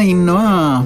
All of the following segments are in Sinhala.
ඉන්නවා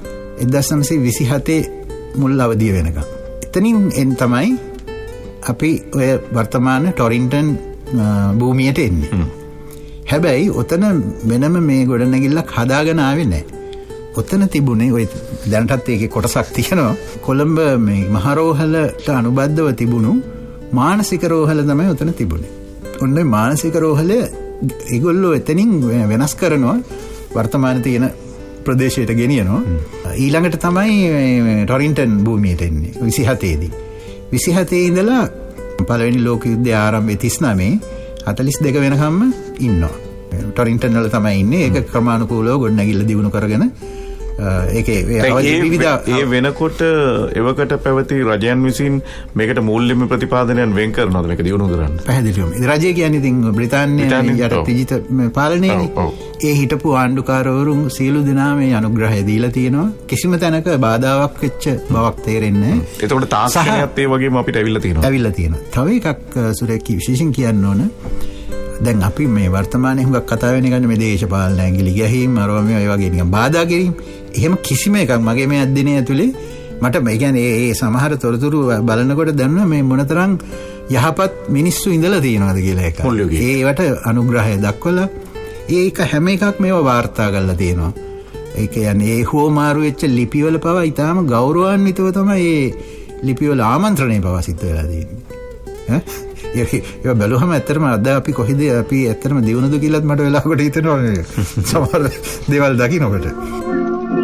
1927 මුල් අවදිය වෙනකම්. එතනින් තමයි අපි ඔය වර්තමාන ටොරින්ටන් භූමියට එන්නේ. හැබැයි ඔතන වෙනම මේ ගොඩනැගිල්ලක් හදාගෙන ආවේ නැහැ. ඔතන තිබුණේ ඔය දැනටත් ඒකේ කොටසක් තියෙනවා. කොළඹ මේ මහරෝහලට අනුබද්ධව තිබුණු මානසික රෝහල තමයි ඔතන තිබුණේ. ඔන්න මානසික රෝහලය ඒගොල්ලෝ එතනින් වෙනස් කරනවා වර්තමාන තියෙන ප්‍රදේශයට ගෙනියනවා. ඊළඟට තමයි ටොරින්ටන් භූමියට එන්නේ 27 දී. 27 ඉඳලා පළවෙනි ලෝක යුද්ධය ආරම්භ 39 42 වෙනකම්ම ඉන්නවා. ටොරින්ටන් වල තමයි ඉන්නේ. ඒක ක්‍රමානුකූලව ගොඩනැගිල්ල දියුණු කරගෙන ඒකේ ඒ වෙනකොට එවකට පැවති රජයන් විසින් මේකට මූල්‍යම ප්‍රතිපාදනයන් වෙන් කරනවද මේක දියුණු කරන්න? පැහැදිලිවම. රජය කියන්නේ ඉතින් බ්‍රිතාන්‍ය යටපිජිත පාලනයනේ. ඒ හිටපු ආණ්ඩුකාරවරුන් සියලු දෙනාම මේ අනුග්‍රහය දීලා තියෙනවා. කිසිම තැනක බාධාවක් වෙච්ච බවක් තේරෙන්නේ නැහැ. එතකොට තාක්ෂණයත් ඒ වගේම අපිට ඇවිල්ලා තියෙනවා. තව එකක් සුරේකි විශේෂයෙන් කියන්න ඕන. දැන් අපි මේ වර්තමානයේ හුඟක් කතා වෙන එකනේ මේ දේශපාලන ඇඟිලි ගැහිම් අරව මේ ඔය වගේ නිකන් බාධා කිරීම. එහෙම කිසිම එකක් මගේ මේ අද්දිනේ ඇතුලේ මට ඒ කියන්නේ ඒ සමහර තොරතුරු බලනකොට දැනුණා මේ මොනතරම් යහපත් මිනිස්සු ඉඳලා තියෙනවද කියලා එක. ඒවට අනුග්‍රහය දක්වලා ඒක හැම එකක් මේව වාර්තා කරලා තියෙනවා. ඒ කියන්නේ ඒ හෝමාරු වෙච්ච ලිපිවල පවා ඊටාම ගෞරවාන්විතව තමයි මේ ලිපිවල ආමන්ත්‍රණය පවා සිද්ධ වෙලා තියෙන්නේ. ඒක බැලුවම ඇත්තටම අද අපි කොහෙද අපි ඇත්තටම දිනුනද කියලාත් මට වෙලාවකට හිතෙනවා මේ සමහර දේවල් දකින්නකොට.